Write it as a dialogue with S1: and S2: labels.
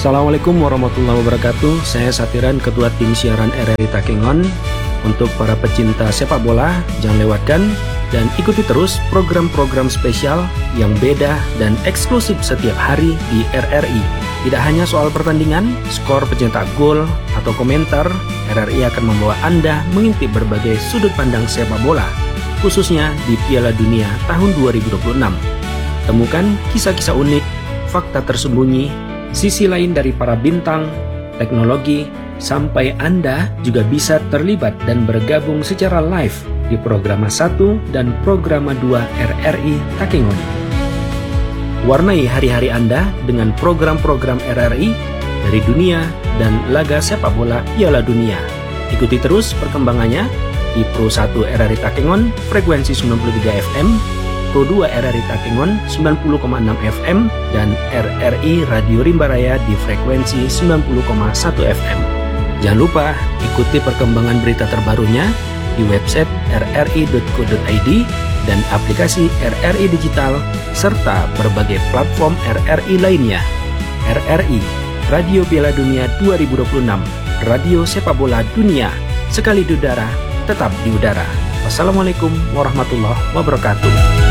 S1: Assalamualaikum warahmatullahi wabarakatuh. Saya Satiran, Ketua Tim Siaran RRI Takengon. Untuk para pecinta sepak bola, jangan lewatkan dan ikuti terus program-program spesial yang beda dan eksklusif setiap hari di RRI. Tidak hanya soal pertandingan, skor, pencetak gol, atau komentar, RRI akan membawa Anda mengintip berbagai sudut pandang sepak bola, khususnya di Piala Dunia tahun 2026. Temukan kisah-kisah unik, fakta tersembunyi, sisi lain dari para bintang, teknologi, sampai Anda juga bisa terlibat dan bergabung secara live di Programa 1 dan Programa 2 RRI Takengon. Warnai hari-hari Anda dengan program-program RRI dari dunia dan laga sepak bola Piala Dunia. Ikuti terus perkembangannya di Pro 1 RRI Takengon frekuensi 93 FM, Pro 2 RRI Takengon 90,6 FM, dan RRI Radio Rimba Raya di frekuensi 90,1 FM. Jangan lupa ikuti perkembangan berita terbarunya di website rri.co.id dan aplikasi RRI Digital serta berbagai platform RRI lainnya. RRI, Radio Piala Dunia 2026, Radio Sepak Bola Dunia, sekali di udara, tetap di udara. Wassalamualaikum warahmatullahi wabarakatuh.